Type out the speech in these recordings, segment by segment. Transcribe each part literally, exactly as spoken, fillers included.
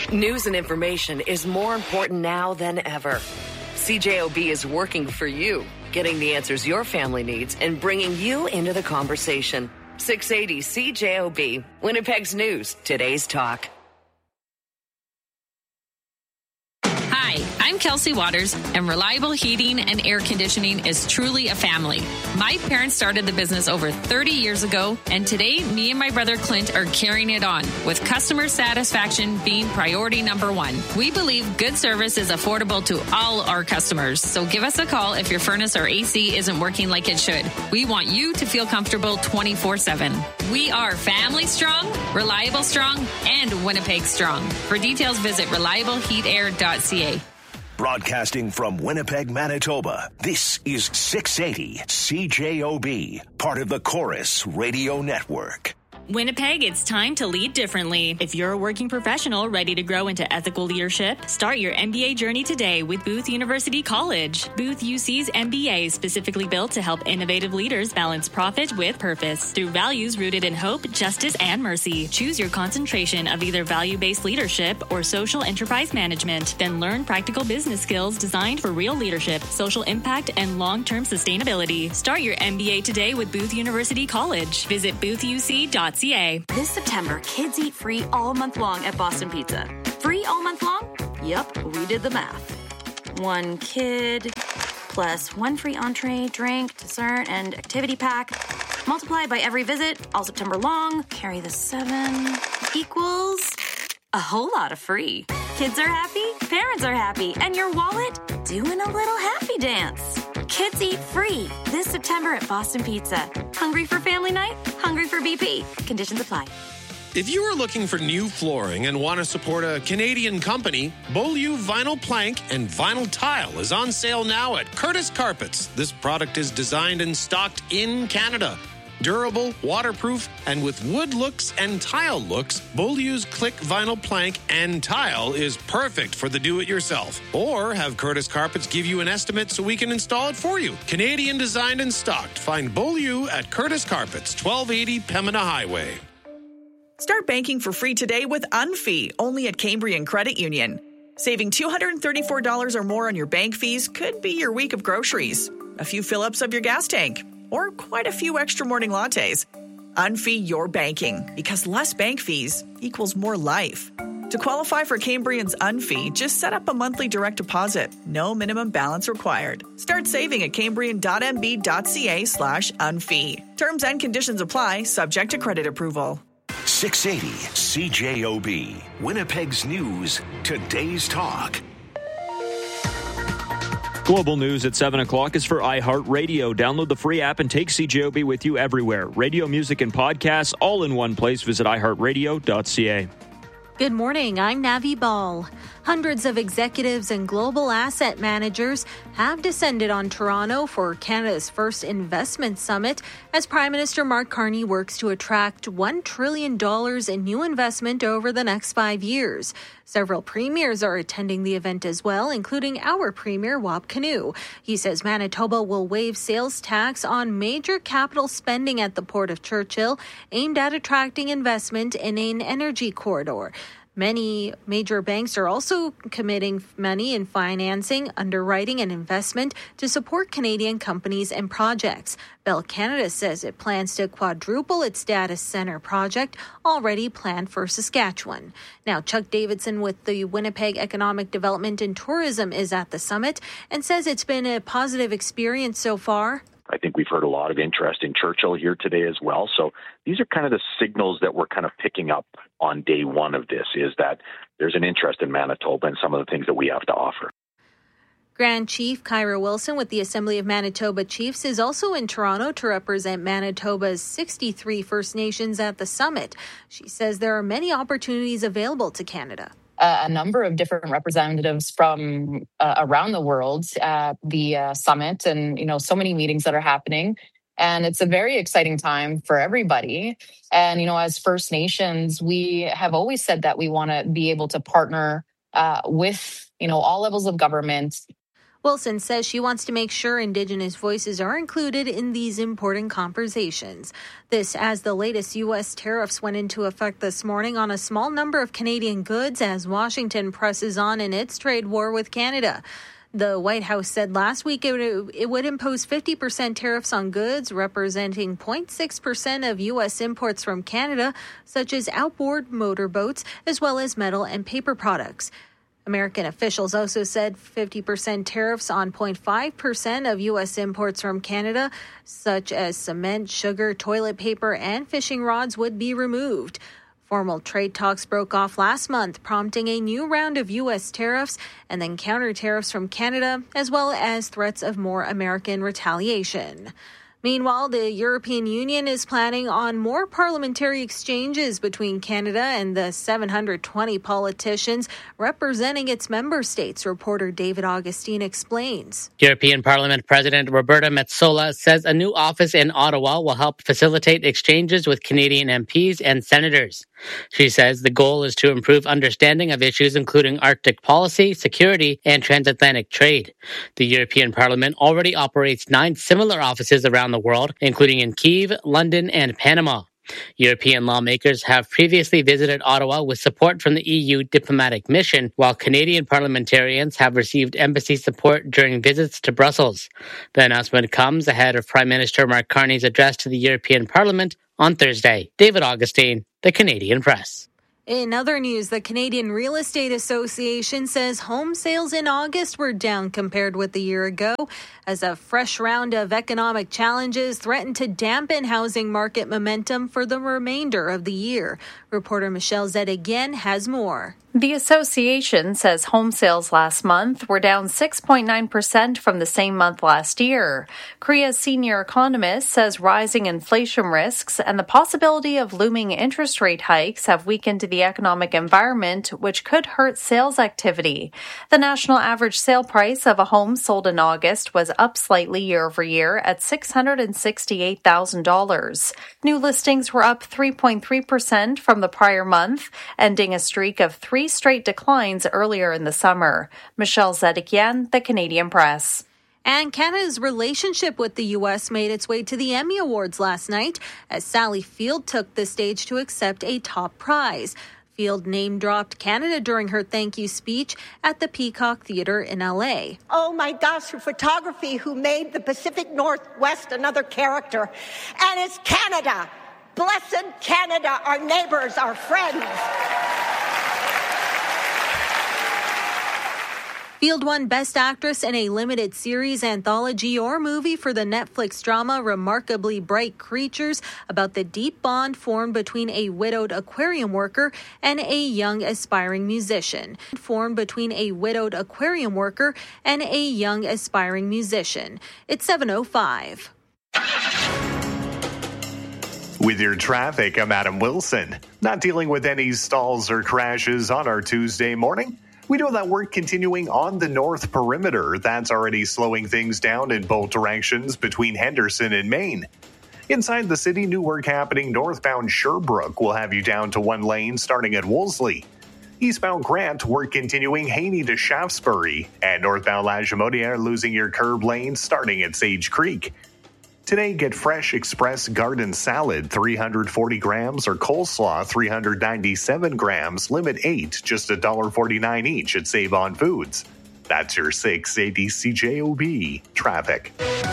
News and information is more important now than ever. C J O B is working for you, getting the answers your family needs and bringing you into the conversation. six eighty C J O B, Winnipeg's News, today's talk. Hi, I'm Kelsey Waters, and Reliable Heating and Air Conditioning is truly a family. My parents started the business over thirty years ago, and today, me and my brother Clint are carrying it on, with customer satisfaction being priority number one. We believe good service is affordable to all our customers, so give us a call if your furnace or A C isn't working like it should. We want you to feel comfortable twenty-four seven. We are family strong, reliable strong, and Winnipeg strong. For details, visit reliable heat air dot c a. Broadcasting from Winnipeg, Manitoba, this is six eighty C J O B, part of the Chorus Radio Network. Winnipeg, it's time to lead differently. If you're a working professional ready to grow into ethical leadership, start your M B A journey today with Booth University College. Booth U C's M B A is specifically built to help innovative leaders balance profit with purpose through values rooted in hope, justice, and mercy. Choose your concentration of either value-based leadership or social enterprise management. Then learn practical business skills designed for real leadership, social impact, and long-term sustainability. Start your M B A today with Booth University College. Visit booth u c dot c a. This September, kids eat free all month long at Boston Pizza. Free all month long? Yup, we did the math. One kid plus one free entree, drink, dessert, and activity pack. Multiply by every visit, all September long. Carry the seven equals a whole lot of free. Kids are happy, parents are happy, and your wallet doing a little happy dance. Kids eat free this September at Boston Pizza. Hungry for family night? Hungry for B P. Conditions apply. If you are looking for new flooring and want to support a Canadian company, Beaulieu Vinyl Plank and Vinyl Tile is on sale now at Curtis Carpets. This product is designed and stocked in Canada. Durable, waterproof, and with wood looks and tile looks, Beaulieu's Click Vinyl Plank and Tile is perfect for the do-it-yourself. Or have Curtis Carpets give you an estimate so we can install it for you. Canadian designed and stocked. Find Beaulieu at Curtis Carpets, twelve eighty Pembina Highway. Start banking for free today with Unfee, only at Cambrian Credit Union. Saving two hundred thirty-four dollars or more on your bank fees could be your week of groceries, a few fill-ups of your gas tank, or quite a few extra morning lattes. Unfee your banking, because less bank fees equals more life. To qualify for Cambrian's Unfee, just set up a monthly direct deposit. No minimum balance required. Start saving at cambrian dot m b dot c a slash unfee. Terms and conditions apply, subject to credit approval. six eighty C J O B, Winnipeg's News, today's talk. Global news at seven o'clock is for iHeartRadio. Download the free app and take C J O B with you everywhere. Radio, music, and podcasts all in one place. Visit i heart radio dot c a. Good morning, I'm Navi Ball. Hundreds of executives and global asset managers have descended on Toronto for Canada's first investment summit as Prime Minister Mark Carney works to attract one trillion dollars in new investment over the next five years. Several premiers are attending the event as well, including our premier, Wab Kinew. He says Manitoba will waive sales tax on major capital spending at the Port of Churchill, aimed at attracting investment in an energy corridor. Many major banks are also committing money in financing, underwriting, and investment to support Canadian companies and projects. Bell Canada says it plans to quadruple its data center project, already planned for Saskatchewan. Now, Chuck Davidson with the Winnipeg Economic Development and Tourism is at the summit and says it's been a positive experience so far. I think we've heard a lot of interest in Churchill here today as well. So these are kind of the signals that we're kind of picking up on day one of this, is that there's an interest in Manitoba and some of the things that we have to offer. Grand Chief Kyra Wilson with the Assembly of Manitoba Chiefs is also in Toronto to represent Manitoba's sixty-three First Nations at the summit. She says there are many opportunities available to Canada. Uh, a number of different representatives from uh, around the world at the uh, summit, and you know, so many meetings that are happening, and it's a very exciting time for everybody. And you know, as First Nations, we have always said that we want to be able to partner uh, with you know all levels of government. Wilson says she wants to make sure Indigenous voices are included in these important conversations. This as the latest U S tariffs went into effect this morning on a small number of Canadian goods as Washington presses on in its trade war with Canada. The White House said last week it would, it would impose fifty percent tariffs on goods representing zero point six percent of U S imports from Canada, such as outboard motorboats, as well as metal and paper products. American officials also said fifty percent tariffs on zero point five percent of U S imports from Canada, such as cement, sugar, toilet paper, and fishing rods, would be removed. Formal trade talks broke off last month, prompting a new round of U S tariffs and then counter tariffs from Canada, as well as threats of more American retaliation. Meanwhile, the European Union is planning on more parliamentary exchanges between Canada and the seven hundred twenty politicians representing its member states, reporter David Augustine explains. European Parliament President Roberta Metsola says a new office in Ottawa will help facilitate exchanges with Canadian M Ps and senators. She says the goal is to improve understanding of issues including Arctic policy, security, and transatlantic trade. The European Parliament already operates nine similar offices around the world, including in Kyiv, London, and Panama. European lawmakers have previously visited Ottawa with support from the E U diplomatic mission, while Canadian parliamentarians have received embassy support during visits to Brussels. The announcement comes ahead of Prime Minister Mark Carney's address to the European Parliament on Thursday. David Augustine, The Canadian Press. In other news, the Canadian Real Estate Association says home sales in August were down compared with a year ago as a fresh round of economic challenges threatened to dampen housing market momentum for the remainder of the year. Reporter Michelle Zedigian has more. The association says home sales last month were down six point nine percent from the same month last year. Korea's senior economist says rising inflation risks and the possibility of looming interest rate hikes have weakened the economic environment, which could hurt sales activity. The national average sale price of a home sold in August was up slightly year over year at six hundred sixty-eight thousand dollars. New listings were up three point three percent from the prior month, ending a streak of three straight declines earlier in the summer. Michelle Zedikian, The Canadian Press. And Canada's relationship with the U S made its way to the Emmy Awards last night as Sally Field took the stage to accept a top prize. Field name-dropped Canada during her thank you speech at the Peacock Theatre in L A. Oh my gosh, her photography who made the Pacific Northwest another character. And it's Canada. Blessed Canada, our neighbors, our friends. Field won Best Actress in a Limited Series, Anthology, or Movie for the Netflix drama Remarkably Bright Creatures, about the deep bond formed between a widowed aquarium worker and a young aspiring musician. Formed between a widowed aquarium worker and a young aspiring musician. It's seven oh five. With your traffic, I'm Adam Wilson. Not dealing with any stalls or crashes on our Tuesday morning. We know that work continuing on the north perimeter. That's already slowing things down in both directions between Henderson and Maine. Inside the city, new work happening northbound Sherbrooke will have you down to one lane starting at Wolseley. Eastbound Grant, work continuing Haney to Shaftesbury. And northbound La Jamodiere losing your curb lane starting at Sage Creek. Today, get fresh express garden salad, three hundred forty grams, or coleslaw, three hundred ninety-seven grams, limit eight, just one dollar forty-nine each at Save On Foods. That's your six eighty C J O B traffic.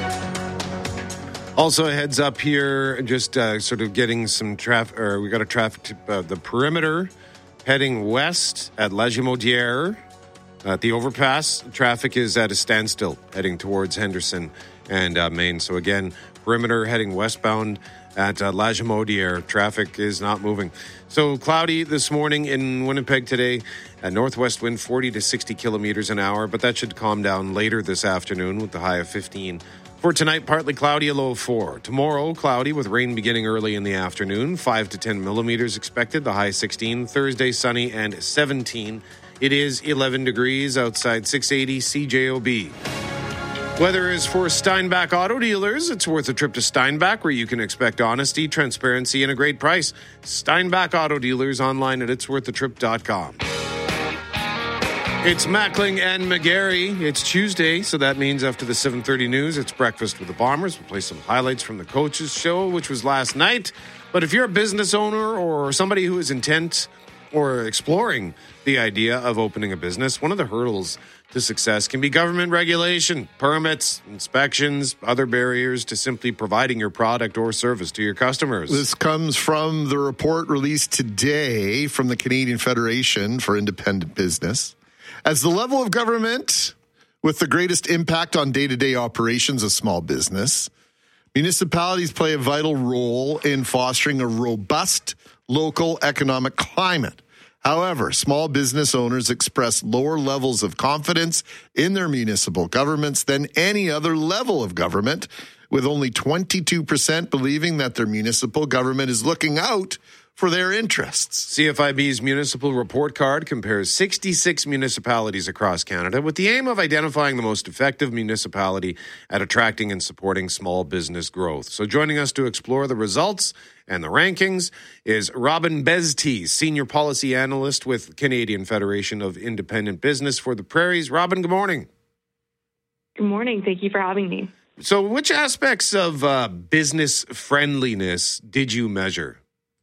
Also, a heads up here, just uh, sort of getting some traffic, or we got a traffic to uh, the perimeter heading west at La Jamodiere. At the overpass, traffic is at a standstill heading towards Henderson and uh, Maine. So again, perimeter heading westbound at uh, La Jamodiere. Traffic is not moving. So cloudy this morning in Winnipeg today. A northwest wind forty to sixty kilometers an hour, but that should calm down later this afternoon with the high of fifteen. For tonight, partly cloudy, a low of four. Tomorrow, cloudy with rain beginning early in the afternoon. five to ten millimeters expected, the high sixteen. Thursday, sunny and seventeen. It is eleven degrees outside six eighty C J O B. Weather is for Steinbach Auto Dealers. It's worth a trip to Steinbach, where you can expect honesty, transparency, and a great price. Steinbach Auto Dealers online at its worth a trip dot com. It's Mackling and McGarry. It's Tuesday, so that means after the seven thirty news, it's Breakfast with the Bombers. We'll play some highlights from the Coaches Show, which was last night. But if you're a business owner or somebody who is intent or exploring the idea of opening a business, one of the hurdles to success can be government regulation, permits, inspections, other barriers to simply providing your product or service to your customers. This comes from the report released today from the Canadian Federation for Independent Business. As the level of government with the greatest impact on day-to-day operations of small business, municipalities play a vital role in fostering a robust local economic climate. However, small business owners express lower levels of confidence in their municipal governments than any other level of government, with only twenty-two percent believing that their municipal government is looking out for their interests. C F I B's municipal report card compares sixty-six municipalities across Canada with the aim of identifying the most effective municipality at attracting and supporting small business growth. So joining us to explore the results and the rankings is Robin Bezti, Senior Policy Analyst with Canadian Federation of Independent Business for the Prairies. Robin, good morning. Good morning. Thank you for having me. So which aspects of uh, business friendliness did you measure?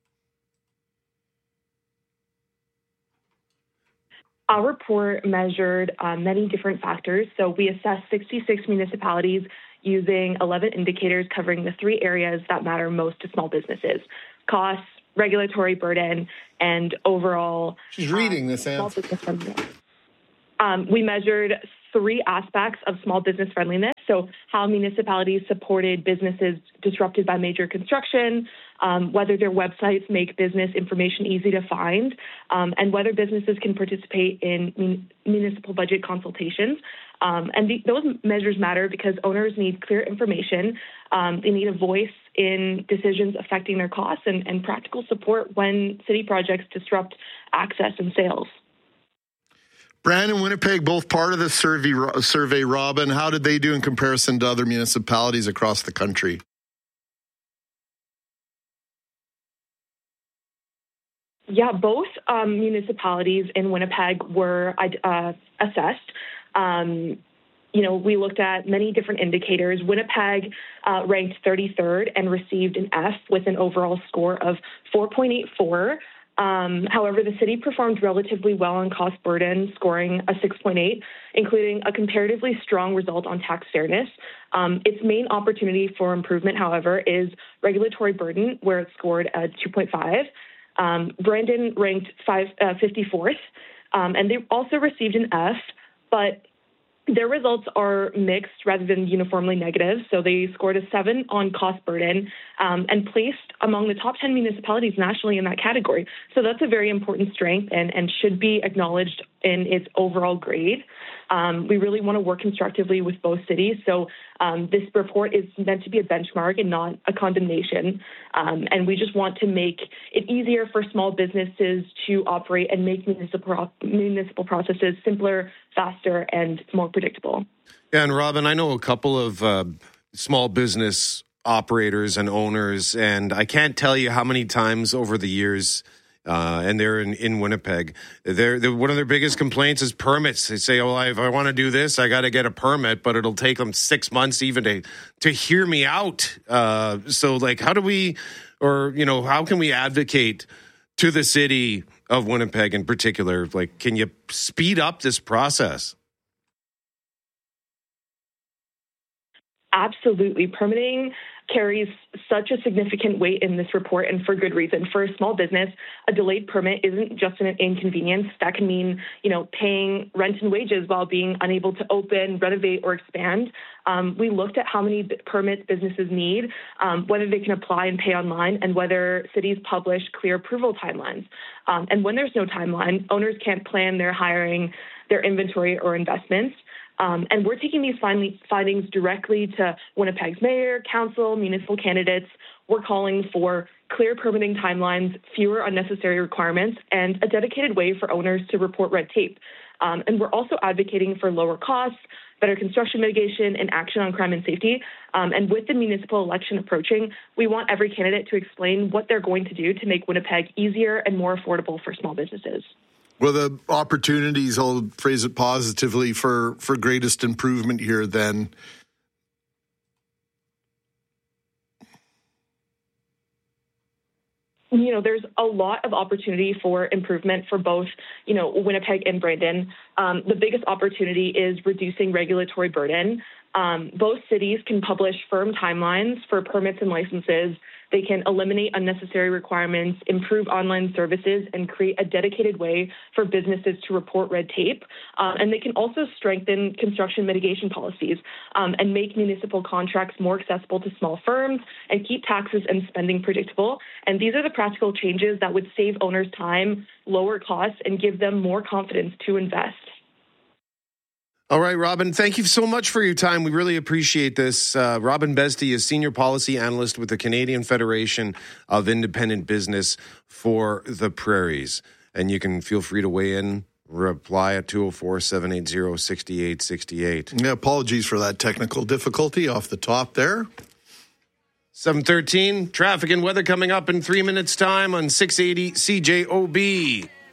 Our report measured uh, many different factors. So we assessed sixty-six municipalities using eleven indicators covering the three areas that matter most to small businesses: costs, regulatory burden, and overall... She's reading um, this answer. Um, we measured three aspects of small business friendliness. So how municipalities supported businesses disrupted by major construction, um, whether their websites make business information easy to find, um, and whether businesses can participate in mun- municipal budget consultations. Um, and the, those measures matter because owners need clear information. Um, they need a voice in decisions affecting their costs and, and practical support when city projects disrupt access and sales. Brandon, Winnipeg, both part of the survey, survey, Robin. How did they do in comparison to other municipalities across the country? Yeah, both um, municipalities in Winnipeg were uh, assessed. Um, you know, we looked at many different indicators. Winnipeg uh, ranked thirty-third and received an F with an overall score of four point eight four. Um, however, the city performed relatively well on cost burden, scoring a six point eight, including a comparatively strong result on tax fairness. Um, its main opportunity for improvement, however, is regulatory burden, where it scored a two point five. Um, Brandon ranked five, uh, fifty-fourth, um, and they also received an F, but their results are mixed rather than uniformly negative. So they scored a seven on cost burden um, and placed among the top ten municipalities nationally in that category. So that's a very important strength and, and should be acknowledged in its overall grade. Um, we really want to work constructively with both cities. So um, this report is meant to be a benchmark and not a condemnation. Um, and we just want to make it easier for small businesses to operate and make municipal municipal processes simpler, faster, and more predictable. Yeah, and Robin, I know a couple of uh, small business operators and owners, and I can't tell you how many times over the years, uh, and they're in, in Winnipeg, they're, they're, one of their biggest complaints is permits. They say, oh, if I want to do this, I got to get a permit, but it'll take them six months even to, to hear me out. Uh, so, like, how do we, or, you know, how can we advocate to the city of Winnipeg in particular? Like, can you speed up this process? Absolutely. Permitting carries such a significant weight in this report, and for good reason. For a small business, a delayed permit isn't just an inconvenience. That can mean, you know, paying rent and wages while being unable to open, renovate, or expand. Um, we looked at how many b- permits businesses need, um, whether they can apply and pay online, and whether cities publish clear approval timelines. Um, and when there's no timeline, owners can't plan their hiring, their inventory, or investments. Um, and we're taking these find- findings directly to Winnipeg's mayor, council, municipal candidates. We're calling for clear permitting timelines, fewer unnecessary requirements, and a dedicated way for owners to report red tape. Um, and we're also advocating for lower costs, better construction mitigation, and action on crime and safety. Um, and with the municipal election approaching, we want every candidate to explain what they're going to do to make Winnipeg easier and more affordable for small businesses. Well, the opportunities, I'll phrase it positively, for, for greatest improvement here then. You know, there's a lot of opportunity for improvement for both, you know, Winnipeg and Brandon. Um, the biggest opportunity is reducing regulatory burden. Um, both cities can publish firm timelines for permits and licenses. They can eliminate unnecessary requirements, improve online services, and create a dedicated way for businesses to report red tape. Uh, and they can also strengthen construction mitigation policies um, and make municipal contracts more accessible to small firms and keep taxes and spending predictable. And these are the practical changes that would save owners time, lower costs, and give them more confidence to invest. All right, Robin, thank you so much for your time. We really appreciate this. Uh, Robin Bestie is Senior Policy Analyst with the Canadian Federation of Independent Business for the Prairies. And you can feel free to weigh in, reply at two oh four, seven eight zero, six eight six eight. Yeah, apologies for that technical difficulty off the top there. seven thirteen, traffic and weather coming up in three minutes' time on six eighty C J O B.